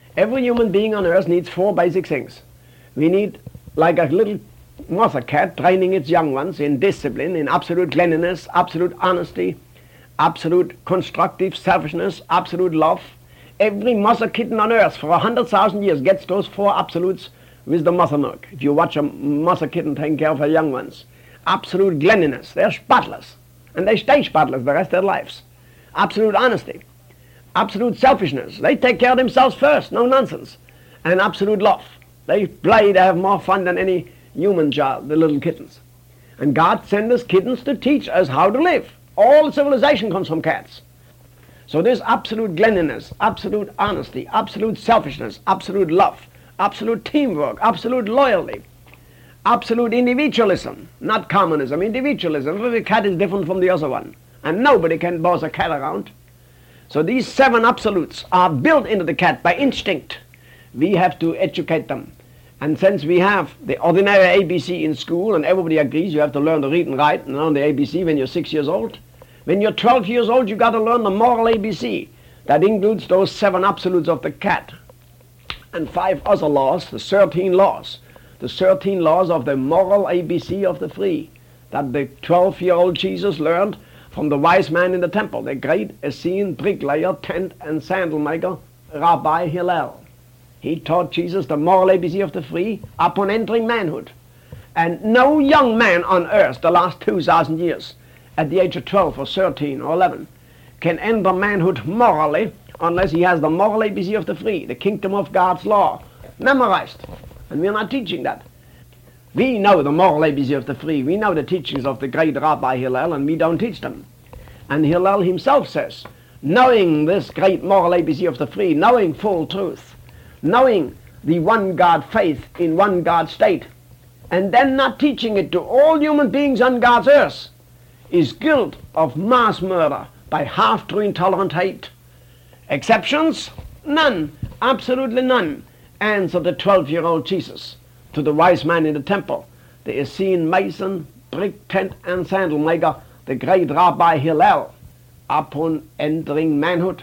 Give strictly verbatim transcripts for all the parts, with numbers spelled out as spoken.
Every human being on earth needs four basic things. We need, like a little mother cat training its young ones in discipline, in absolute cleanliness, absolute honesty, absolute constructive selfishness, absolute love. Every mother kitten on earth for a hundred thousand years gets those four absolutes with the mother milk. If you watch a mother kitten taking care of her young ones. Absolute cleanliness, they're spotless. And they stay spotless the rest of their lives. Absolute honesty. Absolute selfishness. They take care of themselves first, no nonsense. And absolute love. They play, they have more fun than any human child, the little kittens. And God sent us kittens to teach us how to live. All civilization comes from cats. So there's absolute cleanliness, absolute honesty, absolute selfishness, absolute love, absolute teamwork, absolute loyalty, absolute individualism, not communism, individualism. Every cat is different from the other one. And nobody can boss a cat around. So these seven absolutes are built into the cat by instinct. We have to educate them. And since we have the ordinary A B C in school, and everybody agrees you have to learn to read and write and learn the A B C when you're six years old, when you're twelve years old, you got to learn the moral A B C. That includes those seven absolutes of the cat and five other laws, the thirteen laws. The thirteen laws of the moral A B C of the free that the twelve-year-old Jesus learned from the wise man in the temple, the great Essene bricklayer, tent and sandal maker, Rabbi Hillel. He taught Jesus the moral A B C of the free upon entering manhood. And no young man on earth the last two thousand years at the age of twelve or thirteen or eleven can enter manhood morally unless he has the moral A B C of the free, the kingdom of God's law, memorized. And we're not teaching that. We know the moral A B C of the free. We know the teachings of the great Rabbi Hillel, and we don't teach them. And Hillel himself says, knowing this great moral A B C of the free, knowing full truth, knowing the one God faith in one God state, and then not teaching it to all human beings on God's earth, is guilt of mass murder by half-true intolerant hate. Exceptions? None. Absolutely none. Answered the twelve-year-old Jesus to the wise man in the temple, the Essene mason, brick, tent, and sandal maker, the great Rabbi Hillel, upon entering manhood.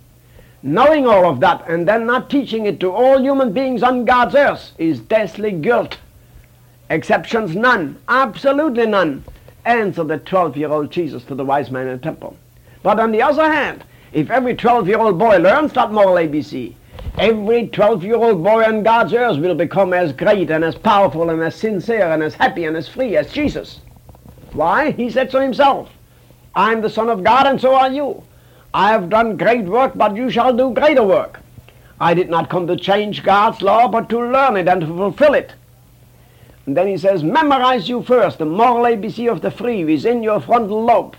Knowing all of that and then not teaching it to all human beings on God's earth is deathly guilt. Exceptions? None. Absolutely none. Answered the twelve-year-old Jesus to the wise man in the temple. But on the other hand, if every twelve-year-old boy learns that moral A B C, every twelve-year-old boy on God's earth will become as great and as powerful and as sincere and as happy and as free as Jesus. Why? He said so himself. I'm the Son of God and so are you. I have done great work, but you shall do greater work. I did not come to change God's law, but to learn it and to fulfill it. And then he says, memorize you first the moral A B C of the free within your frontal lobe.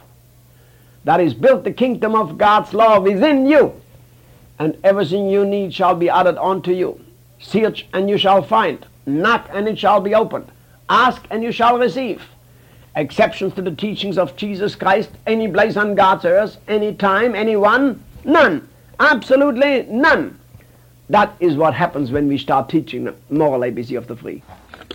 That is built the kingdom of God's law within you. And everything you need shall be added unto you. Search and you shall find. Knock and it shall be opened. Ask and you shall receive. Exceptions to the teachings of Jesus Christ, any place on God's earth, any time, anyone? None. Absolutely none. That is what happens when we start teaching the moral A B C of the free.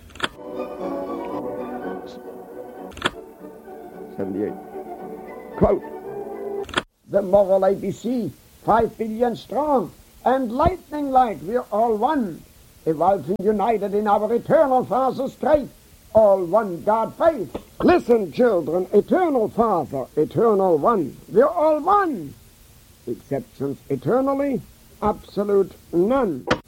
seventy-eight. Quote, the moral A B C, five billion strong, and lightning-like, we're all one, evolving united in our eternal Father's straight, all one God faith. Listen, children, eternal Father, eternal one, we're all one. Exceptions eternally, absolute none.